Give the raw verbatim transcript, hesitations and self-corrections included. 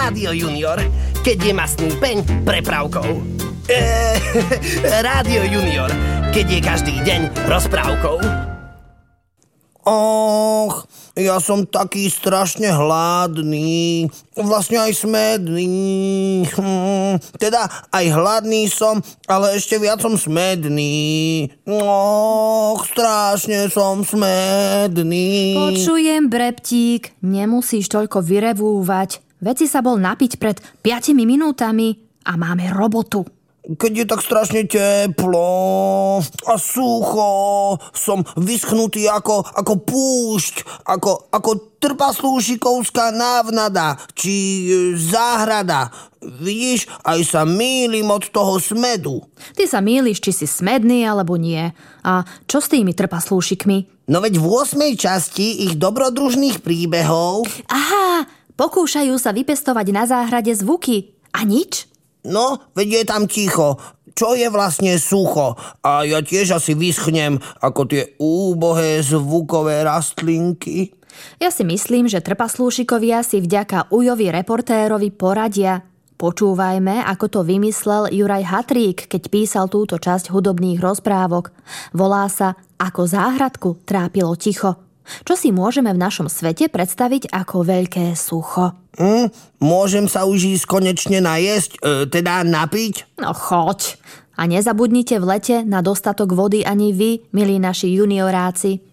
Rádio Junior, keď je mastný peň prepravkou. Eee, Rádio Junior, keď je každý deň rozprávkou. Och, ja som taký strašne hladný, vlastne aj smedný. Hm, teda aj hladný som, ale ešte viac som smedný. Och, strašne som smedný. Počujem, Breptík, nemusíš toľko vyrevúvať. Veď si sa bol napiť pred piatimi minútami a máme robotu. Keď je tak strašne teplo a sucho, som vyschnutý ako, ako púšť, ako, ako trpaslúšikovská návnada, či záhrada. Vidíš, aj sa mýlim od toho smedu. Ty sa mýliš, či si smedný alebo nie. A čo s tými trpaslúšikmi? No veď v ôsmej časti ich dobrodružných príbehov... Aha, pokúšajú sa vypestovať na záhrade zvuky. A nič? No, veď je tam ticho. Čo je vlastne sucho? A ja tiež asi vyschnem ako tie úbohé zvukové rastlinky. Ja si myslím, že trpaslúšikovia si vďaka Ujovi reportérovi poradia. Počúvajme, ako to vymyslel Juraj Hatrík, keď písal túto časť hudobných rozprávok. Volá sa Ako záhradku trápilo ticho. Čo si môžeme v našom svete predstaviť ako veľké sucho? Hm, môžem sa už ísť konečne najesť, e, teda napiť? No choď. A nezabudnite v lete na dostatok vody ani vy, milí naši junioráci.